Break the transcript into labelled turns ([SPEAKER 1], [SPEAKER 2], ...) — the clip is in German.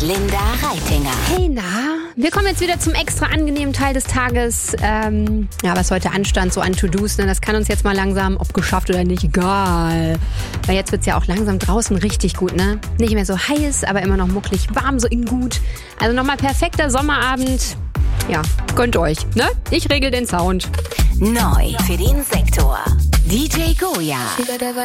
[SPEAKER 1] Linda Reitinger.
[SPEAKER 2] Hey, na, wir kommen jetzt wieder zum extra angenehmen Teil des Tages. Was heute anstand, so an To-Dos, ne, das kann uns jetzt mal langsam, ob geschafft oder nicht, egal. Weil jetzt wird's ja auch langsam draußen richtig gut, ne? Nicht mehr so heiß, aber immer noch mucklig warm, so in gut. Also nochmal perfekter Sommerabend. Ja, gönnt euch, ne? Ich regel den Sound.
[SPEAKER 1] Neu für den Sektor. DJ Goya.